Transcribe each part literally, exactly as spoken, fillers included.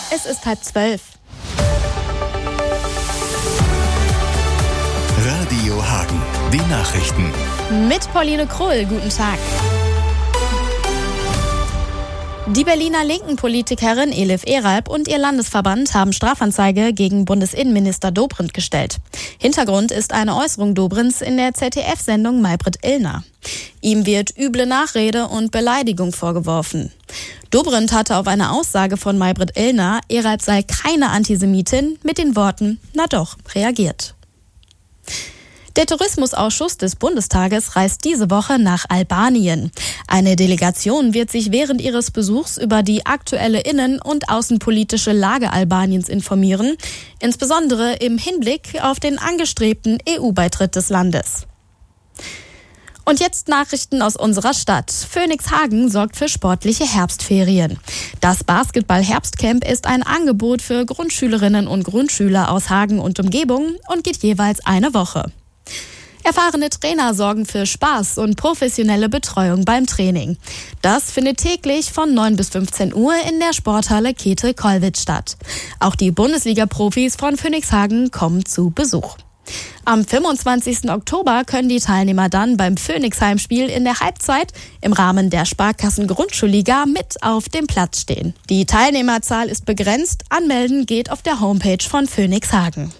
Es ist halb zwölf. Radio Hagen, die Nachrichten. Mit Pauline Krull, guten Tag. Die Berliner Linken-Politikerin Elif Eralp und ihr Landesverband haben Strafanzeige gegen Bundesinnenminister Dobrindt gestellt. Hintergrund ist eine Äußerung Dobrindts in der Z D F-Sendung Maybrit Illner. Ihm wird üble Nachrede und Beleidigung vorgeworfen. Dobrindt hatte auf eine Aussage von Maybrit Illner, Eralp sei keine Antisemitin, mit den Worten „Na doch" reagiert. Der Tourismusausschuss des Bundestages reist diese Woche nach Albanien. Eine Delegation wird sich während ihres Besuchs über die aktuelle innen- und außenpolitische Lage Albaniens informieren, insbesondere im Hinblick auf den angestrebten E U-Beitritt des Landes. Und jetzt Nachrichten aus unserer Stadt. Phoenixhagen sorgt für sportliche Herbstferien. Das Basketball-Herbstcamp ist ein Angebot für Grundschülerinnen und Grundschüler aus Hagen und Umgebung und geht jeweils eine Woche. Erfahrene Trainer sorgen für Spaß und professionelle Betreuung beim Training. Das findet täglich von neun bis fünfzehn Uhr in der Sporthalle Käthe-Kollwitz statt. Auch die Bundesliga-Profis von Phoenixhagen kommen zu Besuch. Am fünfundzwanzigsten Oktober können die Teilnehmer dann beim Phoenix-Heimspiel in der Halbzeit im Rahmen der Sparkassen-Grundschulliga mit auf dem Platz stehen. Die Teilnehmerzahl ist begrenzt. Anmelden geht auf der Homepage von Phoenixhagen.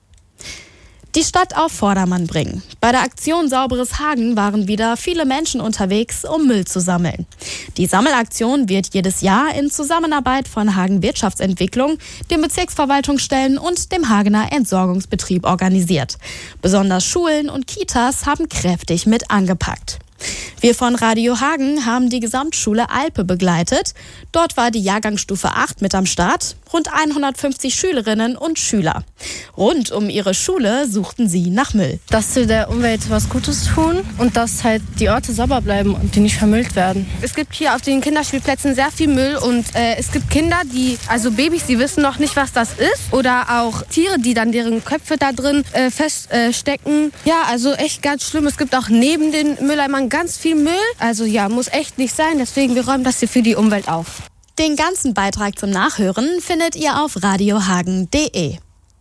Die Stadt auf Vordermann bringen. Bei der Aktion Sauberes Hagen waren wieder viele Menschen unterwegs, um Müll zu sammeln. Die Sammelaktion wird jedes Jahr in Zusammenarbeit von Hagen Wirtschaftsentwicklung, den Bezirksverwaltungsstellen und dem Hagener Entsorgungsbetrieb organisiert. Besonders Schulen und Kitas haben kräftig mit angepackt. Wir von Radio Hagen haben die Gesamtschule Alpe begleitet. Dort war die Jahrgangsstufe acht mit am Start, rund hundertfünfzig Schülerinnen und Schüler. Rund um ihre Schule suchten sie nach Müll. Dass wir der Umwelt was Gutes tun und dass halt die Orte sauber bleiben und die nicht vermüllt werden. Es gibt hier auf den Kinderspielplätzen sehr viel Müll und äh, es gibt Kinder, die, also Babys, die wissen noch nicht, was das ist. Oder auch Tiere, die dann deren Köpfe da drin äh, feststecken. Äh, ja, also echt ganz schlimm. Es gibt auch neben den Mülleimern ganz viel Müll. Also ja, muss echt nicht sein. Deswegen, wir räumen das hier für die Umwelt auf. Den ganzen Beitrag zum Nachhören findet ihr auf radiohagen punkt de.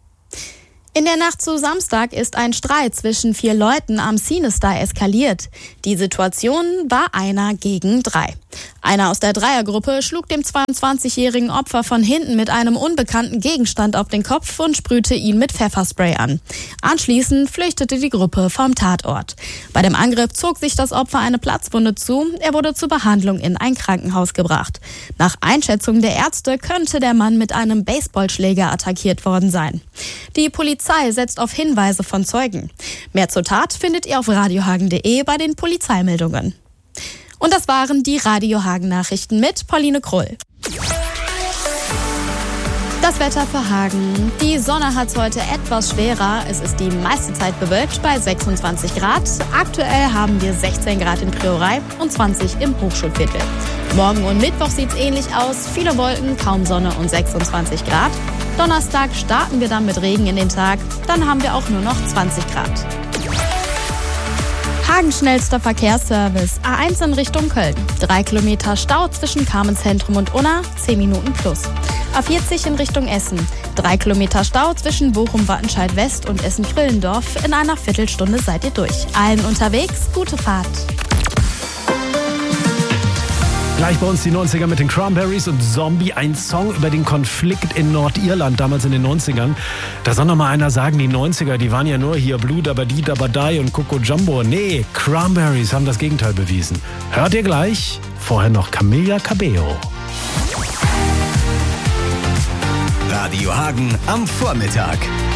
In der Nacht zu Samstag ist ein Streit zwischen vier Leuten am Cinestar eskaliert. Die Situation war einer gegen drei. Einer aus der Dreiergruppe schlug dem zweiundzwanzigjährigen Opfer von hinten mit einem unbekannten Gegenstand auf den Kopf und sprühte ihn mit Pfefferspray an. Anschließend flüchtete die Gruppe vom Tatort. Bei dem Angriff zog sich das Opfer eine Platzwunde zu. Er wurde zur Behandlung in ein Krankenhaus gebracht. Nach Einschätzung der Ärzte könnte der Mann mit einem Baseballschläger attackiert worden sein. Die Polizei setzt auf Hinweise von Zeugen. Mehr zur Tat findet ihr auf radiohagen punkt de bei den Polizeimeldungen. Und das waren die Radio Hagen Nachrichten mit Pauline Krull. Das Wetter für Hagen. Die Sonne hat es heute etwas schwerer. Es ist die meiste Zeit bewölkt bei sechsundzwanzig Grad. Aktuell haben wir sechzehn Grad in Priorei und zwanzig im Hochschulviertel. Morgen und Mittwoch sieht es ähnlich aus. Viele Wolken, kaum Sonne und sechsundzwanzig Grad. Donnerstag starten wir dann mit Regen in den Tag. Dann haben wir auch nur noch zwanzig Grad. Hagen schnellster Verkehrsservice. A eins in Richtung Köln. Drei Kilometer Stau zwischen Kamenszentrum und Unna, zehn Minuten plus. A vierzig in Richtung Essen. Drei Kilometer Stau zwischen Bochum-Wattenscheid West und Essen-Grillendorf. In einer Viertelstunde seid ihr durch. Allen unterwegs, gute Fahrt. Gleich bei uns die neunziger mit den Cranberries und Zombie, ein Song über den Konflikt in Nordirland, damals in den neunzigern. Da soll noch mal einer sagen, die neunziger, die waren ja nur hier Blue Dabadi Dabadai und Coco Jumbo. Nee, Cranberries haben das Gegenteil bewiesen. Hört ihr gleich? Vorher noch Camila Cabello. Radio Hagen am Vormittag.